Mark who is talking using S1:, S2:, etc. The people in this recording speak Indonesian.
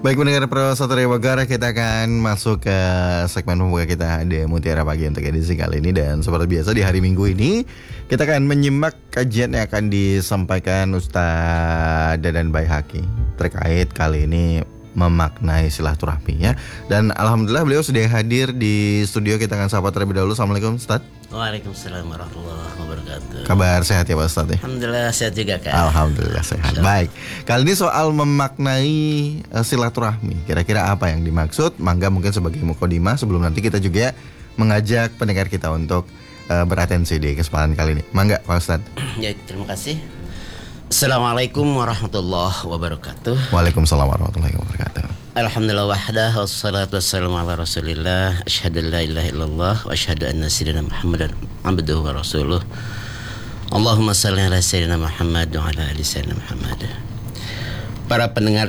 S1: Baik pendengar Pro Satria Bagara, kita akan masuk ke segmen pembuka kita di Mutiara Pagi untuk edisi kali ini. Dan seperti biasa di hari Minggu ini kita akan menyimak kajian yang akan disampaikan Ustaz Dadan Baihaqi terkait kali ini memaknai silaturahmi ya. Dan alhamdulillah beliau sudah hadir di studio. Kita akan sapa terlebih dahulu. Assalamualaikum Ustaz.
S2: Waalaikumsalam warahmatullahi wabarakatuh.
S1: Kabar sehat ya Pak Ustaz ya?
S2: Alhamdulillah sehat juga Kak.
S1: Alhamdulillah sehat. Baik, kali ini soal memaknai silaturahmi. Kira-kira apa yang dimaksud? Mangga mungkin sebagai mukadimah sebelum nanti kita juga mengajak pendengar kita untuk beratensi di kesempatan kali ini. Mangga Pak Ustaz.
S2: Ya, terima kasih. Assalamualaikum warahmatullahi wabarakatuh.
S1: Waalaikumsalam warahmatullahi wabarakatuh.
S2: Alhamdulillah wahdah, wassalatu wassalamu ala rasulillah, asyhadu an la ilaha illallah wa asyhadu anna sayyidina Muhammadan abduhu wa rasuluh. Allahumma shalli ala sayyidina Muhammad wa ala ali sayyidina Muhammad. Para pendengar